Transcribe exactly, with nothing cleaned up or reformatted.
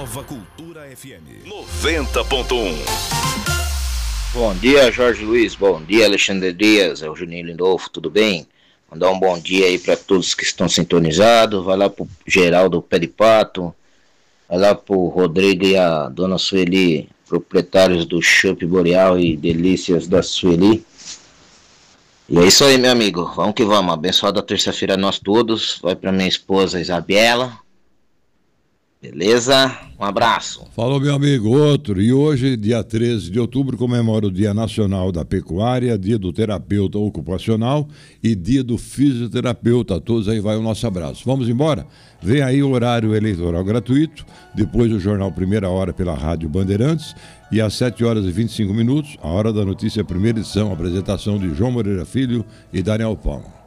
Nova Cultura F M noventa ponto um. Bom dia, Jorge Luiz. Bom dia, Alexandre Dias. É o Juninho Lindolfo, tudo bem? Mandar um bom dia aí para todos que estão sintonizados. Vai lá pro Geraldo Pé de Pato. Vai lá pro Rodrigo e a dona Sueli, proprietários do Chopp Boreal e Delícias da Sueli. E é isso aí, meu amigo. Vamos que vamos. Abençoada terça-feira a nós todos. Vai para minha esposa Isabela. Beleza? Um abraço. Falou, meu amigo. Outro. E hoje, dia treze de outubro, comemora o Dia Nacional da Pecuária, Dia do Terapeuta Ocupacional e Dia do Fisioterapeuta. A todos aí vai o nosso abraço. Vamos embora? Vem aí o horário eleitoral gratuito, depois o Jornal Primeira Hora pela Rádio Bandeirantes e às sete horas e vinte e cinco minutos, a Hora da Notícia, primeira edição, apresentação de João Moreira Filho e Daniel Palma.